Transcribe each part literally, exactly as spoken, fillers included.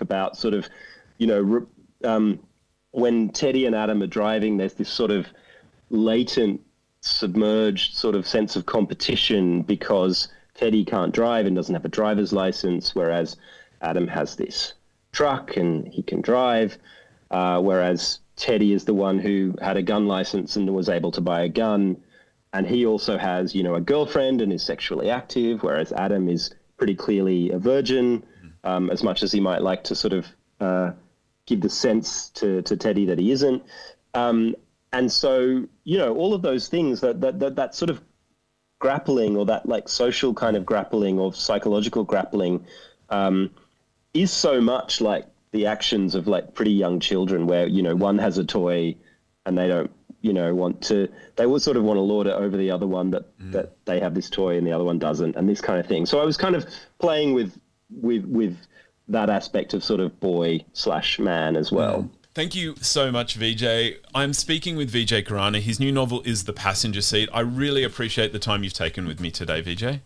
about sort of, you know, um, when Teddy and Adam are driving, there's this sort of latent, submerged sort of sense of competition because Teddy can't drive and doesn't have a driver's license, whereas Adam has this truck and he can drive, uh, whereas Teddy is the one who had a gun license and was able to buy a gun. And he also has, you know, a girlfriend and is sexually active, whereas Adam is pretty clearly a virgin, um, as much as he might like to sort of uh, give the sense to, to Teddy that he isn't. Um, and so, you know, all of those things, that, that, that, that sort of grappling, or that like social kind of grappling or psychological grappling, um, is so much like the actions of like pretty young children where, you know, one has a toy and they don't, you know, want to, they will sort of want to lord it over the other one that, mm. that they have this toy and the other one doesn't, and this kind of thing. So I was kind of playing with, with, with that aspect of sort of boy slash man as well. Mm. Thank you so much, Vijay. I'm speaking with Vijay Khurana. His new novel is The Passenger Seat. I really appreciate the time you've taken with me today, Vijay.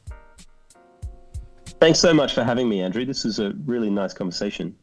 Thanks so much for having me, Andrew. This is a really nice conversation.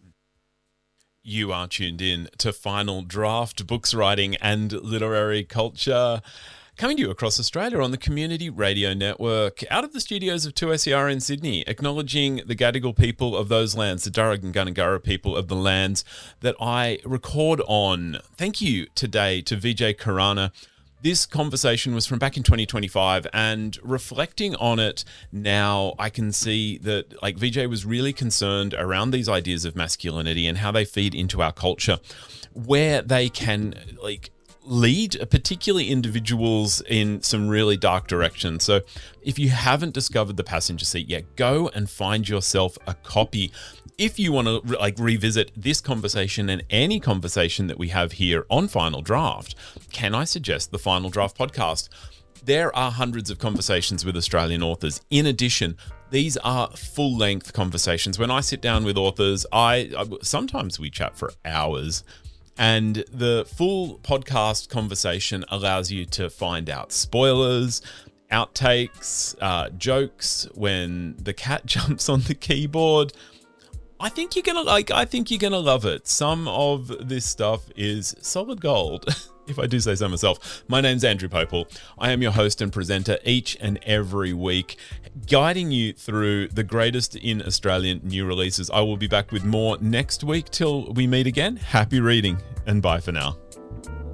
You are tuned in to Final Draft, books, writing and literary culture, coming to you across Australia on the Community Radio Network, out of the studios of two S E R in Sydney, acknowledging the Gadigal people of those lands, the Darug and Gundungurra people of the lands that I record on. Thank you today to Vijay Khurana. This conversation was from back in twenty twenty-five, and reflecting on it now, I can see that like Vijay was really concerned around these ideas of masculinity and how they feed into our culture, where they can like lead particularly individuals in some really dark directions. So if you haven't discovered The Passenger Seat yet, go and find yourself a copy. If you want to like revisit this conversation and any conversation that we have here on Final Draft, can I suggest the Final Draft podcast? There are hundreds of conversations with Australian authors. In addition, these are full-length conversations. When I sit down with authors, I, I sometimes we chat for hours. And the full podcast conversation allows you to find out spoilers, outtakes, uh, jokes when the cat jumps on the keyboard. I think you're gonna like. I think you're gonna love it. Some of this stuff is solid gold, if I do say so myself. My name's Andrew Popel. I am your host and presenter each and every week, guiding you through the greatest in Australian new releases. I will be back with more next week. Till we meet again. Happy reading, and bye for now.